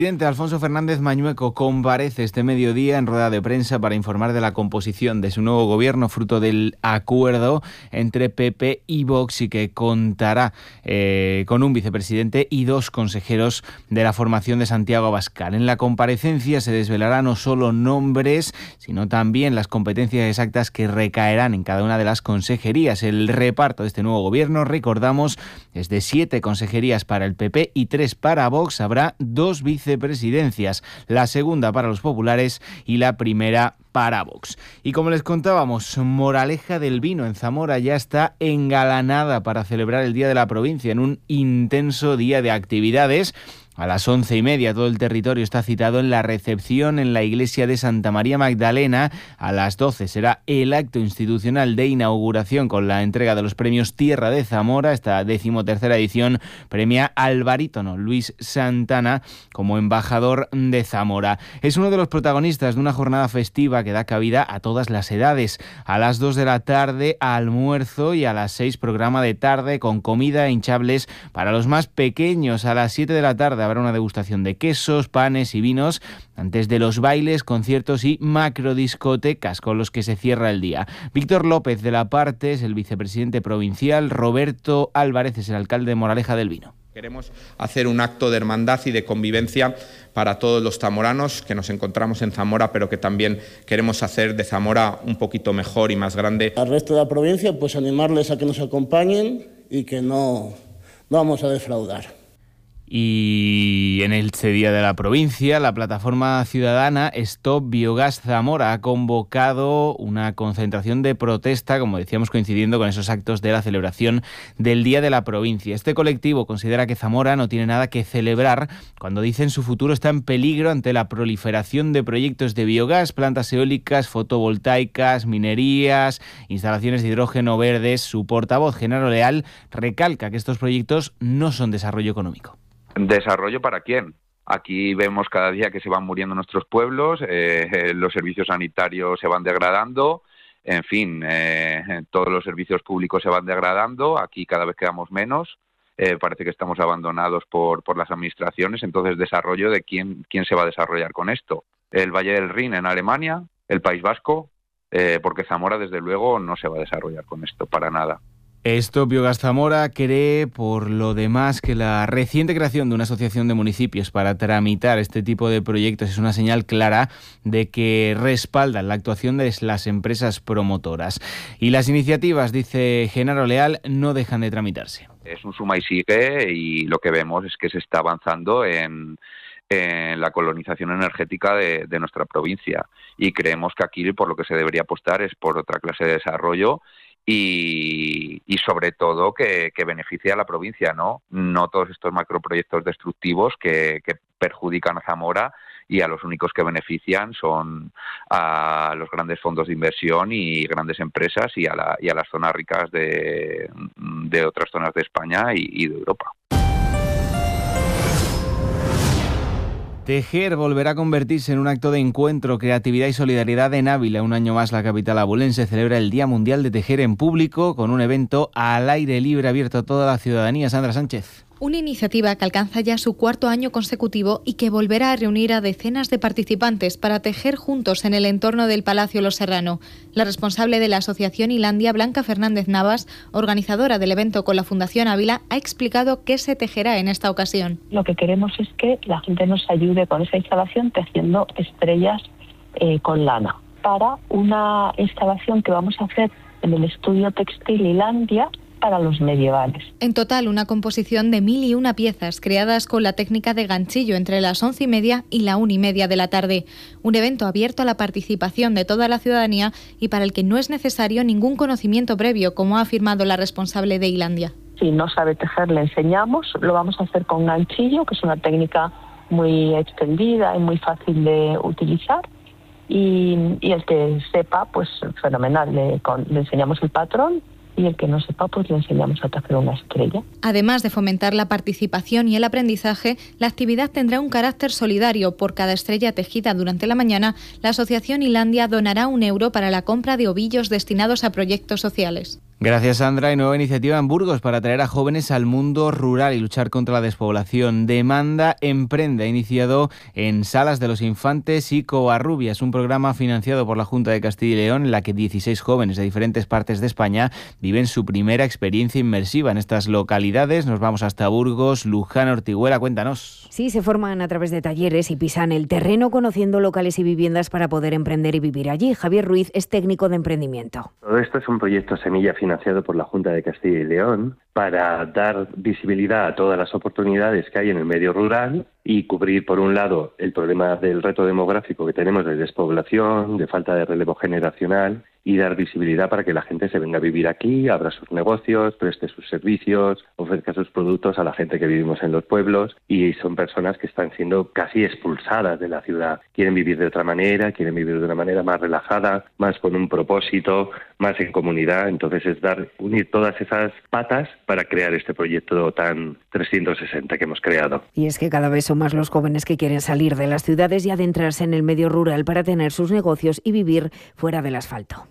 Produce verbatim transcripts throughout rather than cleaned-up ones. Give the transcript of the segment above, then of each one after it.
El presidente Alfonso Fernández Mañueco comparece este mediodía en rueda de prensa para informar de la composición de su nuevo gobierno, fruto del acuerdo entre P P y Vox, y que contará eh, con un vicepresidente y dos consejeros de la formación de Santiago Abascal. En la comparecencia se desvelarán no solo nombres, sino también las competencias exactas que recaerán en cada una de las consejerías. El reparto de este nuevo gobierno, recordamos, es de siete consejerías para el P P y tres para Vox. Habrá dos vicepresidencias. Vicepresidencias, la segunda para los populares y la primera para Vox. Y como les contábamos, Moraleja del Vino en Zamora ya está engalanada para celebrar el Día de la Provincia en un intenso día de actividades. A las once y media todo el territorio está citado en la recepción en la iglesia de Santa María Magdalena. A las doce será el acto institucional de inauguración con la entrega de los premios Tierra de Zamora. Esta decimotercera edición premia al barítono Luis Santana como embajador de Zamora. Es uno de los protagonistas de una jornada festiva que da cabida a todas las edades. A las dos de la tarde almuerzo y a las seis programa de tarde con comida e hinchables para los más pequeños. A las siete de la tarde habrá una degustación de quesos, panes y vinos antes de los bailes, conciertos y macrodiscotecas con los que se cierra el día. Víctor López de la Parte es el vicepresidente provincial, Roberto Álvarez es el alcalde de Moraleja del Vino. Queremos hacer un acto de hermandad y de convivencia para todos los zamoranos que nos encontramos en Zamora, pero que también queremos hacer de Zamora un poquito mejor y más grande. Al resto de la provincia, pues animarles a que nos acompañen y que no, no vamos a defraudar. Y en este Día de la Provincia, la plataforma ciudadana Stop Biogás Zamora ha convocado una concentración de protesta, como decíamos, coincidiendo con esos actos de la celebración del Día de la Provincia. Este colectivo considera que Zamora no tiene nada que celebrar cuando dicen su futuro está en peligro ante la proliferación de proyectos de biogás, plantas eólicas, fotovoltaicas, minerías, instalaciones de hidrógeno verdes. Su portavoz, Genaro Leal, recalca que estos proyectos no son desarrollo económico. ¿Desarrollo para quién? Aquí vemos cada día que se van muriendo nuestros pueblos, eh, los servicios sanitarios se van degradando, en fin, eh, todos los servicios públicos se van degradando, aquí cada vez quedamos menos, eh, parece que estamos abandonados por, por las administraciones. Entonces, ¿desarrollo de quién, quién se va a desarrollar con esto? ¿El Valle del Rin en Alemania? ¿El País Vasco? Eh, porque Zamora, desde luego, no se va a desarrollar con esto, para nada. Stop Biogás Zamora cree, por lo demás, que la reciente creación de una asociación de municipios para tramitar este tipo de proyectos es una señal clara de que respaldan la actuación de las empresas promotoras. Y las iniciativas, dice Genaro Leal, no dejan de tramitarse. Es un suma y sigue, y lo que vemos es que se está avanzando en... en la colonización energética de, de nuestra provincia, y creemos que aquí por lo que se debería apostar es por otra clase de desarrollo y, y sobre todo que, que beneficie a la provincia, ¿no? No todos estos macroproyectos destructivos que, que perjudican a Zamora, y a los únicos que benefician son a los grandes fondos de inversión y grandes empresas, y a, la, y a las zonas ricas de, de otras zonas de España y, y de Europa. Tejer volverá a convertirse en un acto de encuentro, creatividad y solidaridad en Ávila. Un año más la capital abulense celebra el Día Mundial de Tejer en Público con un evento al aire libre abierto a toda la ciudadanía. Sandra Sánchez. Una iniciativa que alcanza ya su cuarto año consecutivo y que volverá a reunir a decenas de participantes para tejer juntos en el entorno del Palacio Los Serrano. La responsable de la Asociación Ilandia, Blanca Fernández Navas, organizadora del evento con la Fundación Ávila, ha explicado qué se tejerá en esta ocasión. Lo que queremos es que la gente nos ayude con esa instalación tejiendo estrellas eh, con lana, para una instalación que vamos a hacer en el estudio textil Ilandia para los medievales. En total, una composición de mil y una piezas creadas con la técnica de ganchillo entre las once y media y la una y media de la tarde. Un evento abierto a la participación de toda la ciudadanía y para el que no es necesario ningún conocimiento previo, como ha afirmado la responsable de Ilandia. Si no sabe tejer, le enseñamos. Lo vamos a hacer con ganchillo, que es una técnica muy extendida y muy fácil de utilizar. Y, y el que sepa, pues fenomenal, le, con, le enseñamos el patrón. Y el que no sepa, pues le enseñamos a tejer una estrella. Además de fomentar la participación y el aprendizaje, la actividad tendrá un carácter solidario. Por cada estrella tejida durante la mañana, la Asociación Ilandia donará un euro para la compra de ovillos destinados a proyectos sociales. Gracias, Sandra. Y nueva iniciativa en Burgos para atraer a jóvenes al mundo rural y luchar contra la despoblación. Demanda Emprende ha iniciado en Salas de los Infantes y Covarrubias, un programa financiado por la Junta de Castilla y León en la que dieciséis jóvenes de diferentes partes de España viven su primera experiencia inmersiva en estas localidades. Nos vamos hasta Burgos. Luján Ortiguela, cuéntanos. Sí, se forman a través de talleres y pisan el terreno conociendo locales y viviendas para poder emprender y vivir allí. Javier Ruiz es técnico de emprendimiento. Todo esto es un proyecto semilla financiado financiado por la Junta de Castilla y León para dar visibilidad a todas las oportunidades que hay en el medio rural y cubrir, por un lado, el problema del reto demográfico que tenemos de despoblación, de falta de relevo generacional, y dar visibilidad para que la gente se venga a vivir aquí, abra sus negocios, preste sus servicios, ofrezca sus productos a la gente que vivimos en los pueblos, y son personas que están siendo casi expulsadas de la ciudad. Quieren vivir de otra manera, quieren vivir de una manera más relajada, más con un propósito, más en comunidad. Entonces es dar, unir todas esas patas para crear este proyecto tan trescientos sesenta que hemos creado. Y es que cada vez son más los jóvenes que quieren salir de las ciudades y adentrarse en el medio rural para tener sus negocios y vivir fuera del asfalto.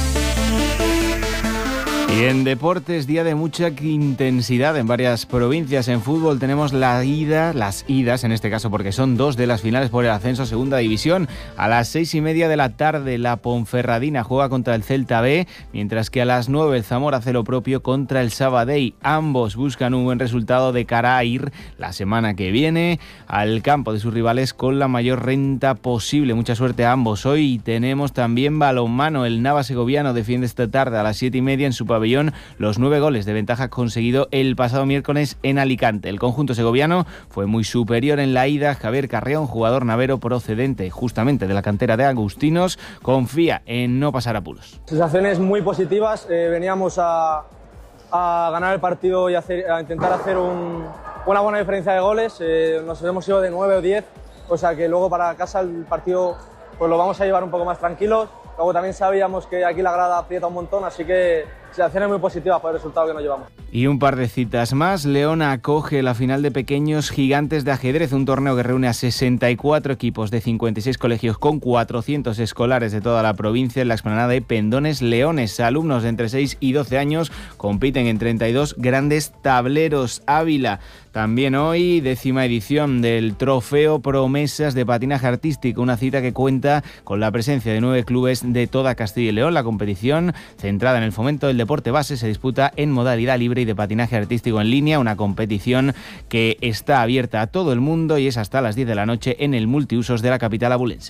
Y en deportes, día de mucha intensidad en varias provincias. En fútbol tenemos la ida, las idas, en este caso porque son dos de las finales por el ascenso a Segunda División. A las seis y media de la tarde la Ponferradina juega contra el Celta B, mientras que a las nueve el Zamora hace lo propio contra el Sabadell. Ambos buscan un buen resultado de cara a ir la semana que viene al campo de sus rivales con la mayor renta posible. Mucha suerte a ambos. Hoy tenemos también balonmano. El Nava segoviano defiende esta tarde a las siete y media en su pabellón los nueve goles de ventaja conseguido el pasado miércoles en Alicante. El conjunto segoviano fue muy superior en la ida. Javier Carreón, jugador navero procedente justamente de la cantera de Agustinos, confía en no pasar apuros. Sensaciones muy positivas. Eh, veníamos a, a ganar el partido y hacer, a intentar hacer un, una buena diferencia de goles. Eh, nos hemos ido de nueve o diez, o sea que luego para casa el partido pues lo vamos a llevar un poco más tranquilos. Luego también sabíamos que aquí la grada aprieta un montón, así que sensaciones muy positivas por el resultado que nos llevamos. Y un par de citas más. León acoge la final de Pequeños Gigantes de Ajedrez, un torneo que reúne a sesenta y cuatro equipos de cincuenta y seis colegios con cuatrocientos escolares de toda la provincia en la explanada de Pendones Leones. Alumnos de entre seis y doce años compiten en treinta y dos grandes tableros. Ávila, también hoy, décima edición del Trofeo Promesas de Patinaje Artístico, una cita que cuenta con la presencia de nueve clubes de toda Castilla y León. La competición, centrada en el fomento del deporte base, se disputa en modalidad libre y de patinaje artístico en línea, una competición que está abierta a todo el mundo y es hasta las diez de la noche en el multiusos de la capital abulense.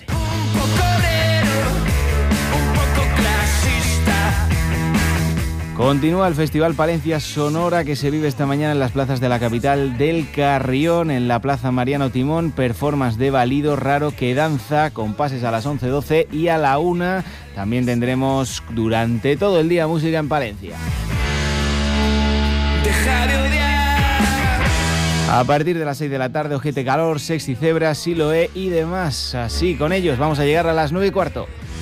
Continúa el Festival Palencia Sonora que se vive esta mañana en las plazas de la capital del Carrión. En la Plaza Mariano Timón, performance de Valido Raro que danza con pases a las once doce y a la una. También tendremos durante todo el día música en Palencia. Deja de odiar. A partir de las seis de la tarde, Ojete Calor, Sexy Zebra, Siloé y demás. Así, con ellos vamos a llegar a las nueve y cuarto.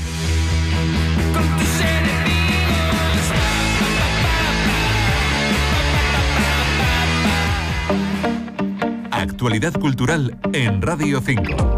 Actualidad cultural en Radio cinco.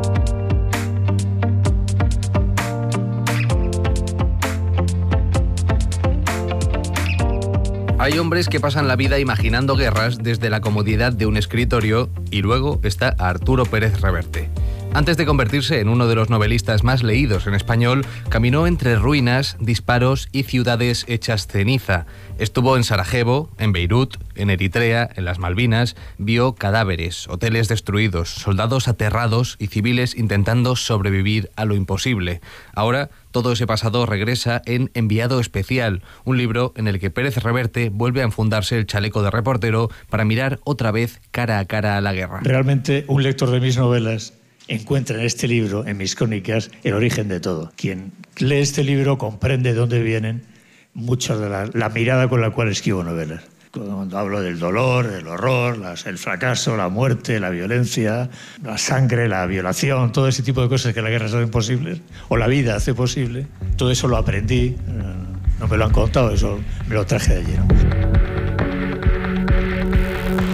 Hay hombres que pasan la vida imaginando guerras desde la comodidad de un escritorio y luego está Arturo Pérez Reverte. Antes de convertirse en uno de los novelistas más leídos en español, caminó entre ruinas, disparos y ciudades hechas ceniza. Estuvo en Sarajevo, en Beirut, en Eritrea, en las Malvinas, vio cadáveres, hoteles destruidos, soldados aterrados y civiles intentando sobrevivir a lo imposible. Ahora, todo ese pasado regresa en Enviado Especial, un libro en el que Pérez Reverte vuelve a enfundarse el chaleco de reportero para mirar otra vez cara a cara a la guerra. Realmente, un lector de mis novelas encuentra en este libro, en mis crónicas, el origen de todo. Quien lee este libro comprende de dónde vienen muchas de la, la mirada con la cual escribo novelas. Cuando hablo del dolor, el horror, las, el fracaso, la muerte, la violencia, la sangre, la violación, todo ese tipo de cosas que la guerra hace imposibles, o la vida hace posible, todo eso lo aprendí, no me lo han contado, eso me lo traje de allí, ¿no?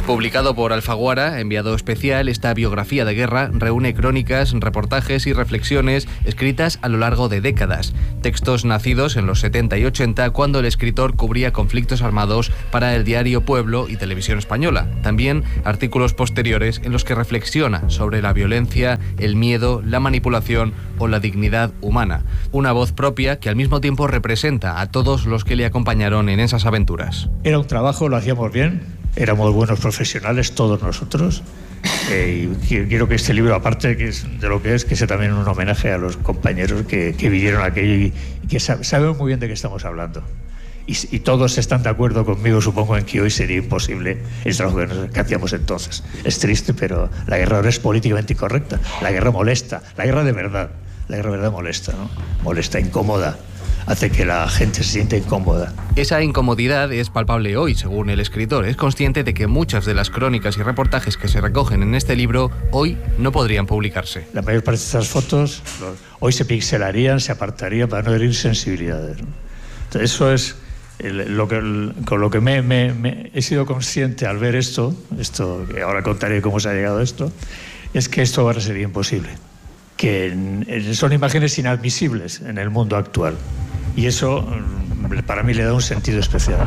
Publicado por Alfaguara, enviado especial, esta biografía de guerra reúne crónicas, reportajes y reflexiones escritas a lo largo de décadas. Textos nacidos en los setenta y ochenta, cuando el escritor cubría conflictos armados para el diario Pueblo y Televisión Española. También artículos posteriores en los que reflexiona sobre la violencia, el miedo, la manipulación o la dignidad humana. Una voz propia que al mismo tiempo representa a todos los que le acompañaron en esas aventuras. Era un trabajo, lo hacíamos bien. Éramos buenos profesionales, todos nosotros. Eh, y quiero que este libro, aparte de, que es, de lo que es, que sea también un homenaje a los compañeros que, que vivieron aquello y, y que sab, sabemos muy bien de qué estamos hablando. Y, y todos están de acuerdo conmigo, supongo, en que hoy sería imposible el trabajo que, nos, que hacíamos entonces. Es triste, pero la guerra ahora es políticamente incorrecta. La guerra molesta, la guerra de verdad. La guerra de verdad molesta, ¿no? Molesta, incómoda. Hace que la gente se sienta incómoda. Esa incomodidad es palpable hoy, según el escritor. Es consciente de que muchas de las crónicas y reportajes que se recogen en este libro hoy no podrían publicarse. La mayor parte de estas fotos los, hoy se pixelarían, se apartarían para no herir sensibilidades, ¿no? Entonces, eso es el, lo que, el, con lo que me, me, me he sido consciente al ver esto, esto que ahora contaré cómo se ha llegado a esto, es que esto ahora sería imposible. Que en, son imágenes inadmisibles en el mundo actual. Y eso para mí le da un sentido especial.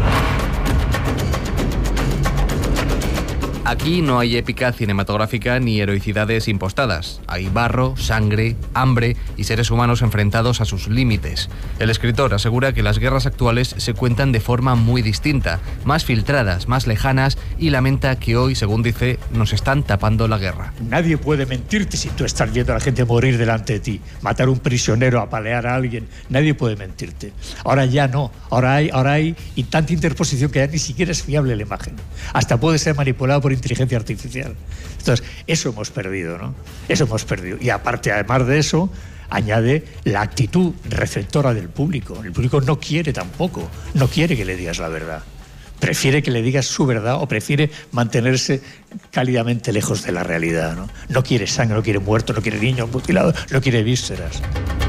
Aquí no hay épica cinematográfica ni heroicidades impostadas. Hay barro, sangre, hambre y seres humanos enfrentados a sus límites. El escritor asegura que las guerras actuales se cuentan de forma muy distinta, más filtradas, más lejanas, y lamenta que hoy, según dice, nos están tapando la guerra. Nadie puede mentirte si tú estás viendo a la gente morir delante de ti, matar a un prisionero, apalear a alguien. Nadie puede mentirte. Ahora ya no. Ahora hay, ahora hay y tanta interposición que ya ni siquiera es fiable la imagen. Hasta puede ser manipulada por inteligencia artificial. Entonces, eso hemos perdido, ¿no? Eso hemos perdido. Y aparte, además de eso, añade la actitud receptora del público. El público no quiere tampoco, no quiere que le digas la verdad. Prefiere que le digas su verdad o prefiere mantenerse cálidamente lejos de la realidad, ¿no? No quiere sangre, no quiere muertos, no quiere niños mutilados, no quiere vísceras.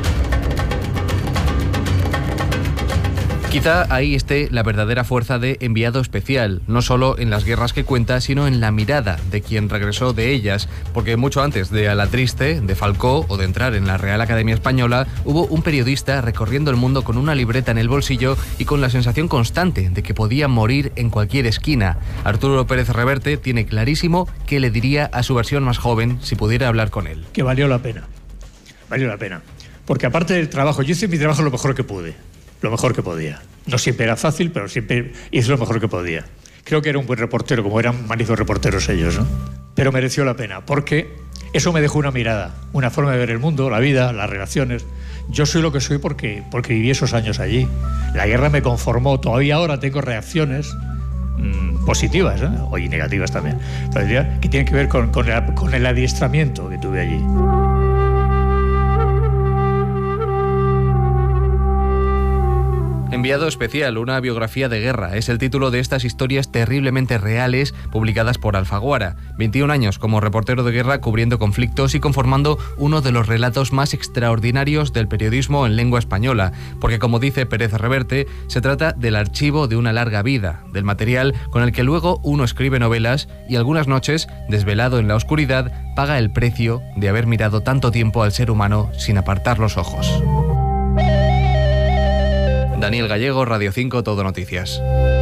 Quizá ahí esté la verdadera fuerza de Enviado Especial, no solo en las guerras que cuenta, sino en la mirada de quien regresó de ellas, porque mucho antes de A la Triste, de Falcó o de entrar en la Real Academia Española, hubo un periodista recorriendo el mundo con una libreta en el bolsillo y con la sensación constante de que podía morir en cualquier esquina. Arturo Pérez Reverte tiene clarísimo qué le diría a su versión más joven si pudiera hablar con él. Que valió la pena, valió la pena, porque aparte del trabajo, yo hice mi trabajo lo mejor que pude. Lo mejor que podía. No siempre era fácil, pero siempre hice lo mejor que podía. Creo que era un buen reportero, como eran magníficos reporteros ellos, ¿no? Pero mereció la pena, porque eso me dejó una mirada, una forma de ver el mundo, la vida, las relaciones. Yo soy lo que soy porque, porque viví esos años allí. La guerra me conformó. Todavía ahora tengo reacciones mmm, positivas, ¿eh? O y negativas también, pero diría que tienen que ver con, con, el, con el adiestramiento que tuve allí. Enviado Especial, una biografía de guerra, es el título de estas historias terriblemente reales publicadas por Alfaguara. veintiún años como reportero de guerra cubriendo conflictos y conformando uno de los relatos más extraordinarios del periodismo en lengua española, porque como dice Pérez Reverte, se trata del archivo de una larga vida, del material con el que luego uno escribe novelas y algunas noches, desvelado en la oscuridad, paga el precio de haber mirado tanto tiempo al ser humano sin apartar los ojos. Daniel Gallego, Radio cinco, Todo Noticias.